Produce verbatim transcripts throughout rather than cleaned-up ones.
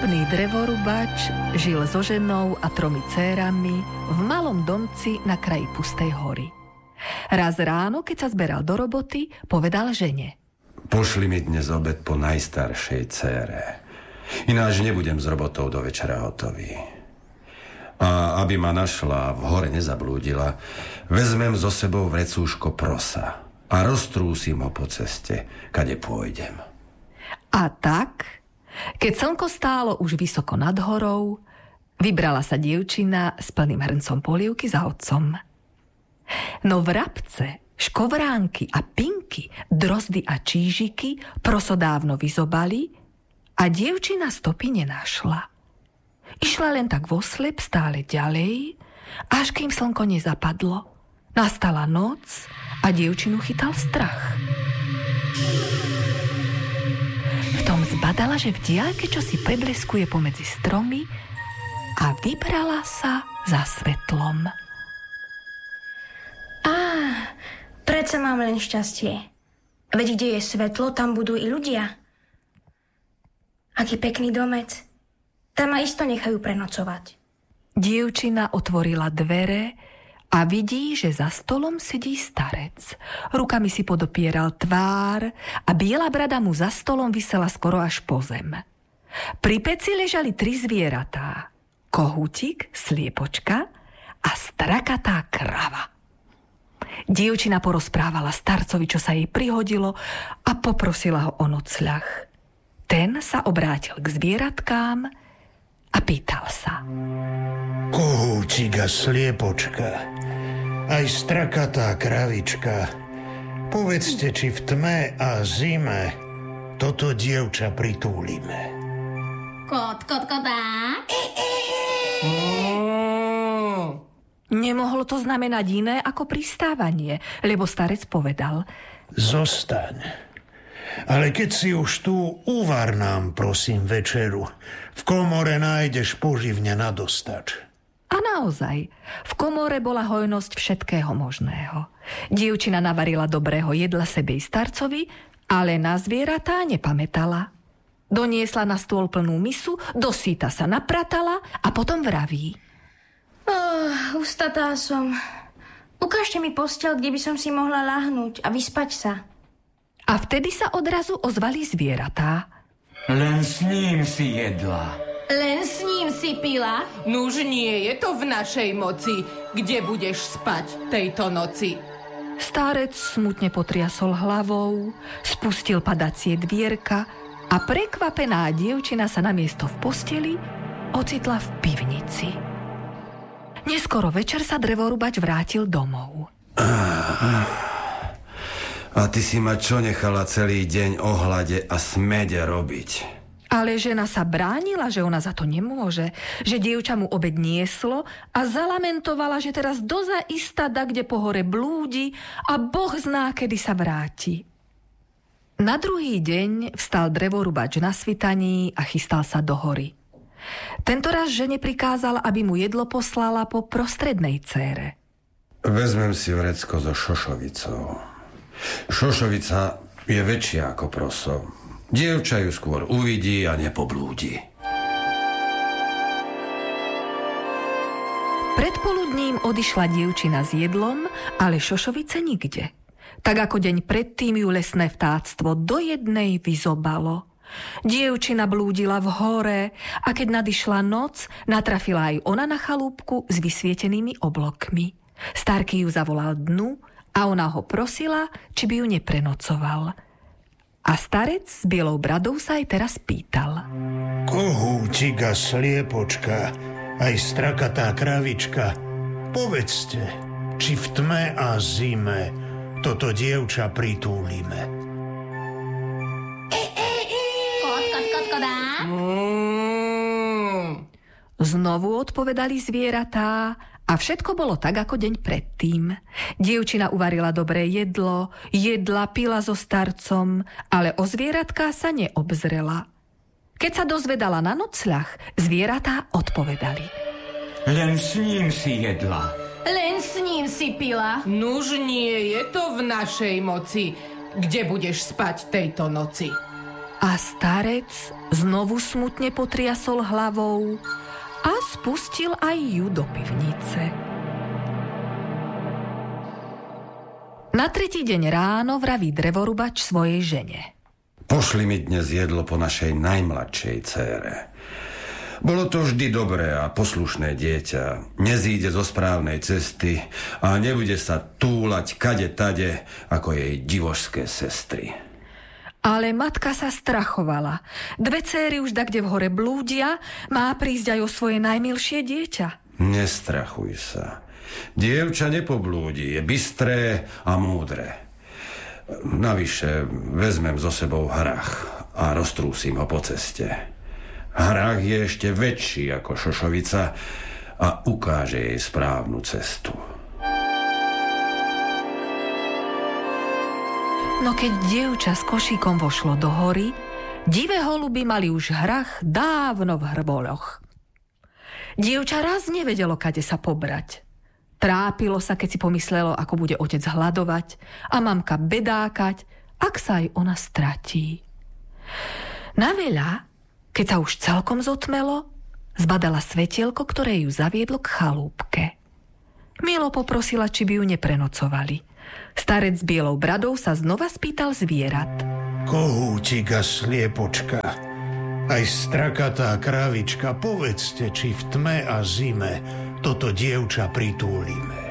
Chudobný drevorubač žil so ženou a tromi dcérami v malom domci na kraji pustej hory. Raz ráno, keď sa zberal do roboty, povedal žene: Pošli mi dnes obed po najstaršej dcére. Ináč nebudem s robotou do večera hotový. A aby ma našla a v hore nezablúdila, vezmem so sebou vrecúško prosa a roztrúsim ho po ceste, kade pôjdem. A tak, keď slnko stálo už vysoko nad horou, vybrala sa dievčina s plným hrncom polievky za otcom. No vrabce, škovránky a pinky, drozdy a čížiky proso dávno vyzobali a dievčina stopy nenašla. Išla len tak voslep stále ďalej, až kým slnko nezapadlo. Nastala noc a dievčinu chytal strach. V tom zbadala, že v diaľke čosi prebleskuje pomedzi stromy a vybrala sa za svetlom. Á, predsa mám len šťastie. Veď kde je svetlo, tam budú i ľudia. Aký pekný domec. Tam ma isto nechajú prenocovať. Dievčina otvorila dvere a vidí, že za stolom sedí starec. Rukami si podopieral tvár a biela brada mu za stolom visela skoro až po zem. Pri peci ležali tri zvieratá. Kohútik, sliepočka a strakatá krava. Dievčina porozprávala starcovi, čo sa jej prihodilo, a poprosila ho o nocľah. Ten sa obrátil k zvieratkám a pýtal sa: Kohútik a sliepočka, aj strakatá kravička, povedzte, či v tme a zime toto dievča pritúlime. Kot, kot, kotá. Mm. Nemohlo to znamenať iné ako pristávanie, lebo starec povedal: Zostaň. Ale keď si už tu, uvar nám, prosím, večeru. V komore nájdeš poživne na dostač. A naozaj, v komore bola hojnosť všetkého možného. Dievčina navarila dobrého jedla sebe i starcovi, ale na zvieratá nepamätala. Doniesla na stôl plnú misu, dosýta sa napratala a potom vraví: Oh, ustatá som. Ukážte mi posteľ, kde by som si mohla ľahnúť a vyspať sa. A vtedy sa odrazu ozvali zvieratá. Len s ním si jedla. Len s ním si pila? Nuž nie je to v našej moci. Kde budeš spať tejto noci? Starec smutne potriasol hlavou, spustil padacie dvierka a prekvapená dievčina sa namiesto v posteli ocitla v pivnici. Neskoro večer sa drevorubač vrátil domov. A ty si ma čo nechala celý deň o hlade a smede robiť? Ale žena sa bránila, že ona za to nemôže, že dievča mu obed nieslo a zalamentovala, že teraz dozaista da kde po hore blúdi a Boh zná, kedy sa vráti. Na druhý deň vstal drevorubač na svitaní a chystal sa do hory. Tentoraz žene prikázal, aby mu jedlo poslala po prostrednej dcére. Vezmem si vrecko so šošovicou. Šošovica je väčšia ako proso. Dievča ju skôr uvidí a nepoblúdi. Predpoludním odišla dievčina s jedlom, ale šošovice nikde. Tak ako deň predtým ju lesné vtáctvo do jednej vyzobalo. Dievčina blúdila v hore a keď nadišla noc, natrafila aj ona na chalúbku s vysvietenými oblokmi. Starky ju zavolal dnu a ona ho prosila, či by ju neprenocoval. A starec s bielou bradou sa aj teraz pýtal: Kohútik a sliepočka, aj strakatá kravička, povedzte, či v tme a zime toto dievča pritúlime. Kot, kot, kot, kodá. Mm. Znovu odpovedali zvieratá a všetko bolo tak, ako deň predtým. Dievčina uvarila dobré jedlo, jedla, pila so starcom, ale o zvieratká sa neobzrela. Keď sa dozvedala na nocľah, zvieratá odpovedali: Len s ním si jedla. Len s ním si pila? Nuž nie je to v našej moci. Kde budeš spať tejto noci? A A starec znovu smutne potriasol hlavou a spustil aj ju do pivnice. Na tretí deň ráno vraví drevorubač svojej žene. Pošli mi dnes jedlo po našej najmladšej dcére. Bolo to vždy dobré a poslušné dieťa. Nezíde zo správnej cesty a nebude sa túlať kade tade ako jej divošské sestry. Ale matka sa strachovala. Dve céry už dakde v hore blúdia, má prísť aj o svoje najmilšie dieťa. Nestrachuj sa. Dievča nepoblúdi, je bystré a múdre. Navyše vezmem so sebou hrach a roztrúsim ho po ceste. Hrach je ešte väčší ako šošovica a ukáže jej správnu cestu. No keď dievča s košíkom vošlo do hory, divé holuby mali už hrach dávno v hrboľoch. Dievča raz nevedelo, kade sa pobrať. Trápilo sa, keď si pomyslelo, ako bude otec hladovať a mamka bedákať, ak sa aj ona stratí. Naveľa, keď sa už celkom zotmelo, zbadala svetielko, ktoré ju zaviedlo k chalúbke. Milo poprosila, či by ju neprenocovali. Starec s bielou bradou sa znova spýtal zvierat. Kohútik a sliepočka, aj strakatá kravička, povedzte, či v tme a zime toto dievča pritúlime.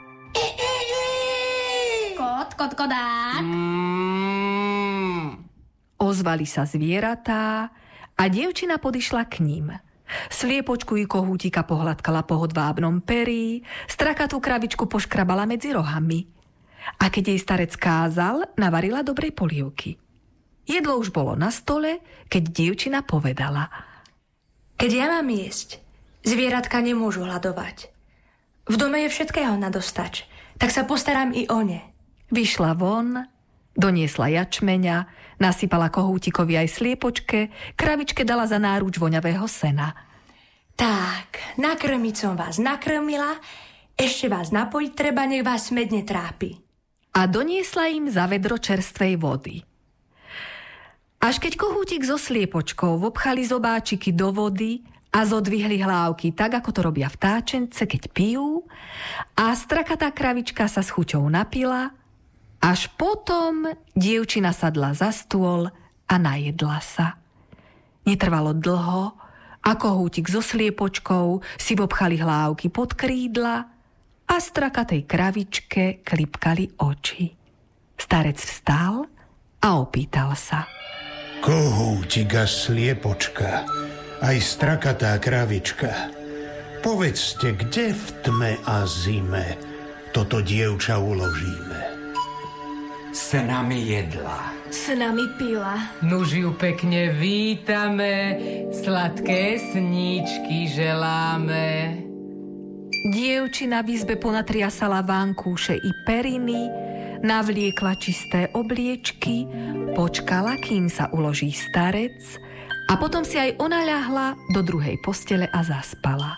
Kot, kot, kodák. Mm. Ozvali sa zvieratá a dievčina podišla k ním. Sliepočku i kohútika pohľadkala po hodvábnom perí, strakatú kravičku poškrabala medzi rohami. A keď jej starec kázal, navarila dobrej polievky. Jedlo už bolo na stole, keď dievčina povedala. Keď ja mám jesť, zvieratka nemôžu hladovať. V dome je všetkého nadostač, tak sa postaram i o ne. Vyšla von, doniesla jačmeňa, nasypala kohútikovi aj sliepočke, kravičke dala za náruč voňavého sena. Tak, nakrmiť som vás nakrmila, ešte vás napojiť treba, nech vás smed netrápi. A doniesla im za vedro čerstvej vody. Až keď kohútik so sliepočkou vopchali zobáčiky do vody a zodvihli hlávky tak, ako to robia vtáčence, keď pijú, a strakatá kravička sa s chuťou napila, až potom dievčina sadla za stôl a najedla sa. Netrvalo dlho a kohútik so sliepočkou si vopchali hlávky pod krídla a strakatej kravičke klipkali oči. Starec vstal a opýtal sa. Kohútik a sliepočka, aj strakatá kravička, povedzte, kde v tme a zime toto dievča uložíme? S nami jedla. S nami pila. Nuž ju pekne vítame, sladké sníčky želáme. Dievčina v izbe ponatriasala vankúše i periny, navliekla čisté obliečky, počkala, kým sa uloží starec a potom si aj ona ľahla do druhej postele a zaspala.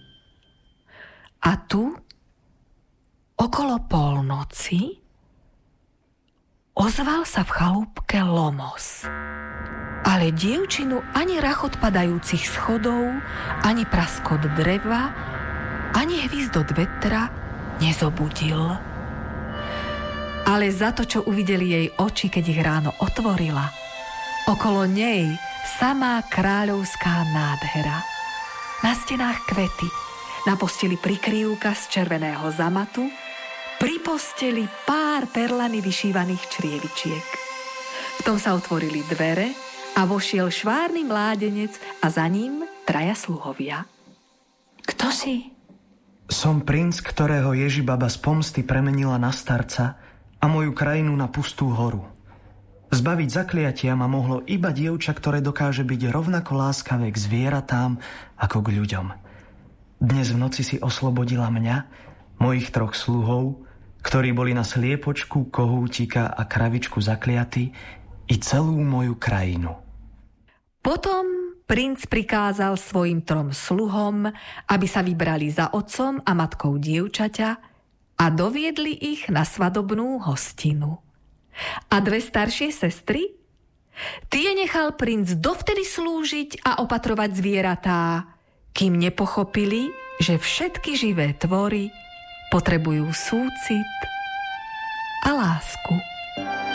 A tu, okolo polnoci, ozval sa v chalúbke Lomos. Ale dievčinu ani rachot padajúcich schodov, ani praskot dreva, ani hvízdot vetra nezobudil. Ale za to, čo uvideli jej oči, keď ich ráno otvorila, okolo nej samá kráľovská nádhera. Na stenách kvety, na posteli prikrývka z červeného zamatu, pri posteli pár perlami vyšívaných črievičiek. V tom sa otvorili dvere a vošiel švárny mládenec a za ním traja sluhovia. Kto si? Som princ, ktorého Ježibaba z pomsty premenila na starca a moju krajinu na pustú horu. Zbaviť zakliatia ma mohlo iba dievča, ktoré dokáže byť rovnako láskavé k zvieratám ako k ľuďom. Dnes v noci si oslobodila mňa, mojich troch sluhov, ktorí boli na sliepočku, kohútika a kravičku zakliatí, i celú moju krajinu. Potom princ prikázal svojim trom sluhom, aby sa vybrali za otcom a matkou dievčaťa a doviedli ich na svadobnú hostinu. A dve staršie sestry? Tie nechal princ dovtedy slúžiť a opatrovať zvieratá, kým nepochopili, že všetky živé tvory potrebujú súcit a lásku.